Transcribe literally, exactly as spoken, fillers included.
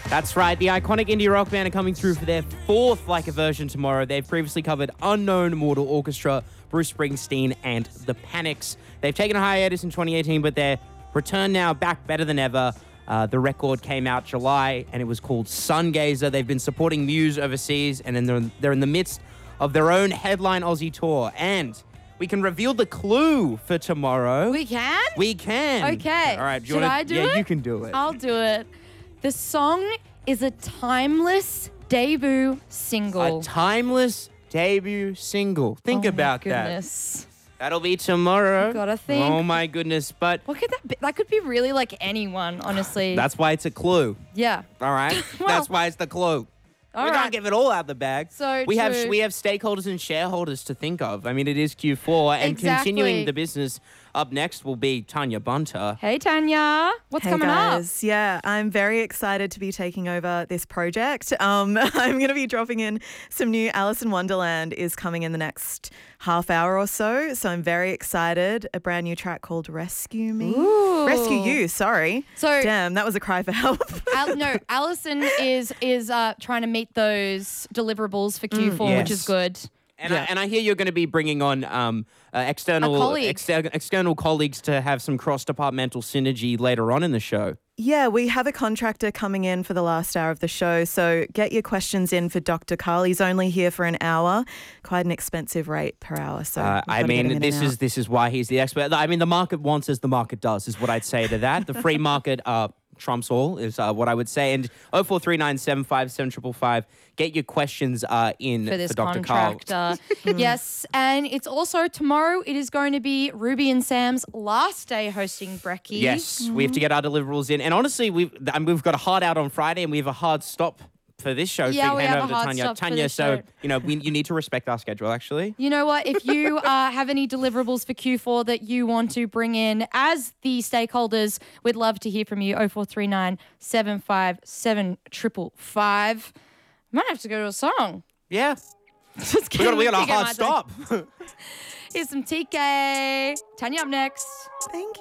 That's right. The iconic indie rock band are coming through for their fourth Like a Version tomorrow. They've previously covered Unknown Mortal Orchestra, Bruce Springsteen, and The Panics. They've taken a hiatus in twenty eighteen, but they're returned now, back better than ever. Uh, the record came out July, and it was called Sungazer. They've been supporting Muse overseas, and then they're, they're in the midst of their own headline Aussie tour. And we can reveal the clue for tomorrow. We can? We can. Okay. All right. Do you Should wanna, I do yeah, it? you can do it. I'll do it. The song is a timeless debut single. A timeless debut single. Think oh about my that. goodness. That'll be tomorrow. Gotta think. Oh my goodness. But What could that be? That could be really like anyone, honestly. that's why it's a clue. yeah. All right. Well, that's why it's the clue. All we right. can't give it all out the bag. So we have true. we have stakeholders and shareholders to think of. I mean, it is Q four, and Exactly. continuing the business. Up next will be Tanya Bunter. Hey Tanya, what's Hey coming guys, yeah, I'm very excited to be taking over this project. Um, I'm going to be dropping in some new Alice in Wonderland is coming in the next half hour or so. So I'm very excited. A brand new track called Rescue Me. Ooh. Rescue You, sorry. So- Damn, that was a cry for help. Al- no, Alison is is uh, trying to meet those deliverables for Q four, which Yes. is good. And, Yeah. I, and I hear you're going to be bringing on um, uh, external A colleague. exter- external colleagues to have some cross-departmental synergy later on in the show. Yeah, we have a contractor coming in for the last hour of the show. So get your questions in for Doctor Carl. He's only here for an hour. Quite an expensive rate per hour. So Uh, we've I gotta get him mean, in this and is out. this is why he's the expert. I mean, the market wants as the market does, is what I'd say to that. The free market uh, trumps all, is uh, what I would say. And oh four three nine seven five seven five five, get your questions uh, in For this Doctor Carl. contractor. Yes, and it's also tomorrow. It is going to be Ruby and Sam's last day hosting Brekkie. Yes, we have to get our deliverables in. And honestly, we've I mean, we've got a hard out on Friday, and we have a hard stop for this show. Yeah, to we hand have over a hard to Tanya. stop for Tanya, this so show. you know, we, you need to respect our schedule. Actually, You know what? If you uh, have any deliverables for Q four that you want to bring in as the stakeholders, we'd love to hear from you. oh four three nine seven five seven five five five. Might have to go to a song. yeah, Just we got we got a kidding, hard kidding, my stop. Here's some T K. Tanya up next. Thank you.